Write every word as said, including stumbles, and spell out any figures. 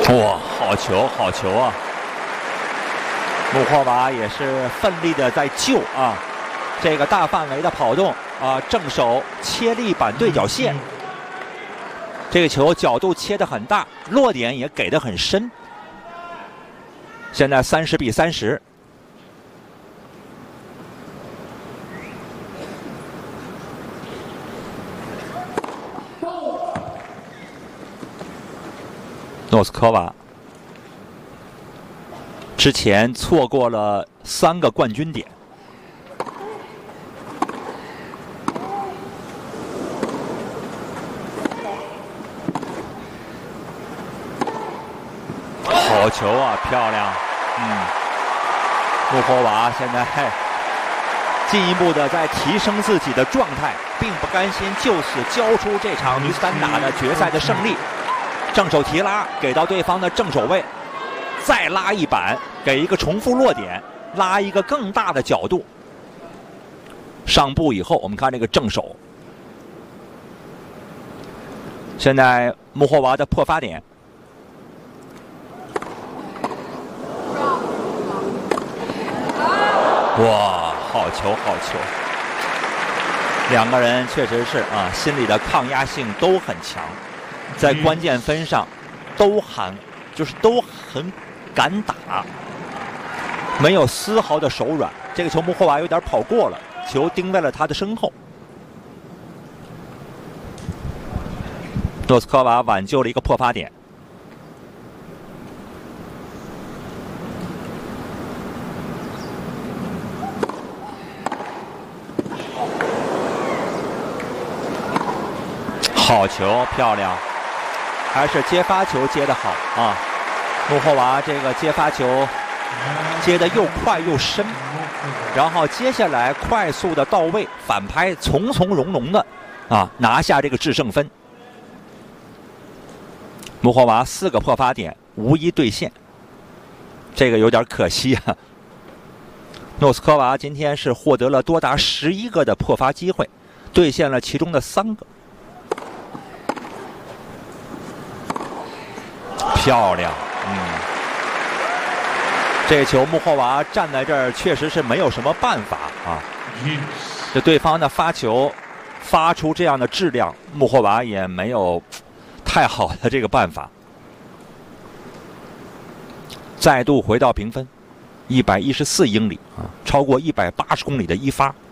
哇，好球，好球啊！穆霍娃也是奋力的在救啊，这个大范围的跑动啊，正手切力板对角线，这个球角度切得很大，落点也给得很深。现在三十比三十。诺斯科娃之前错过了三个冠军点，好球啊，漂亮！嗯，穆霍娃现在进一步的在提升自己的状态，并不甘心就此交出这场女子单打的决赛的胜利。正手提拉给到对方的正手位，再拉一板，给一个重复落点，拉一个更大的角度。上步以后，我们看这个正手。现在穆霍娃的破发点，哇，好球，好球！两个人确实是啊，心里的抗压性都很强。在关键分上，都很就是都很敢打，没有丝毫的手软。这个球穆霍娃有点跑过了，球钉在了他的身后。诺斯科娃挽救了一个破发点。好球，漂亮！还是接发球接得好啊！穆霍娃这个接发球接得又快又深，然后接下来快速的到位，反拍从从容容的啊拿下这个制胜分。穆霍娃四个破发点无一兑现，这个有点可惜啊。诺斯科娃今天是获得了多达十一个的破发机会，兑现了其中的三个。漂亮，嗯，这球穆霍娃站在这儿确实是没有什么办法啊。这对方的发球发出这样的质量，穆霍娃也没有太好的这个办法。再度回到平分，一百一十四英里啊，超过一百八十公里的一发。